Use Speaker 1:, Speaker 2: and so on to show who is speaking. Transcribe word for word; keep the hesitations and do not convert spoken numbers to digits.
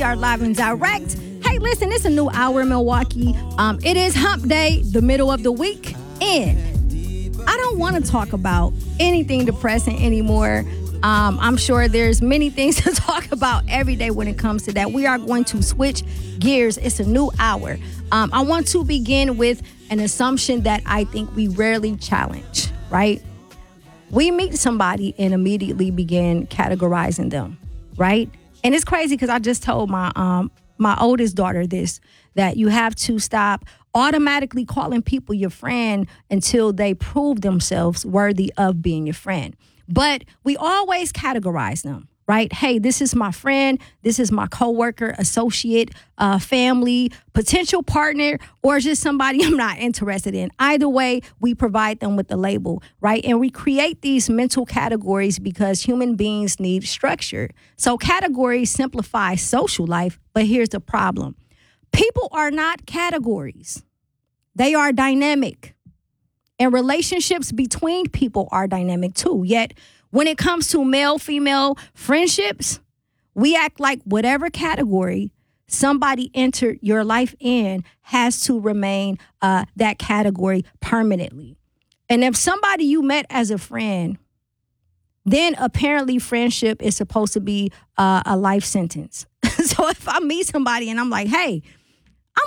Speaker 1: We are live and direct. Hey, listen, it's a new hour in Milwaukee. Um, it is hump day, the middle of the week, and I don't want to talk about anything depressing anymore. Um, I'm sure there's many things to talk about every day when it comes to that. We are going to switch gears. It's a new hour. Um, I want to begin with an assumption that I think we rarely challenge, right? We meet somebody and immediately begin categorizing them, right? And it's crazy because I just told my um my oldest daughter this, that you have to stop automatically calling people your friend until they prove themselves worthy of being your friend. But we always categorize them, right? Hey, this is my friend. This is my coworker, associate, uh, family, potential partner, or just somebody I'm not interested in. Either way, we provide them with the label, right? And we create these mental categories because human beings need structure. So categories simplify social life, but here's the problem. People are not categories. They are dynamic. And relationships between people are dynamic too. Yet, when it comes to male-female friendships, we act like whatever category somebody entered your life in has to remain uh, that category permanently. And if somebody you met as a friend, then apparently friendship is supposed to be uh, a life sentence. So if I meet somebody and I'm like, hey,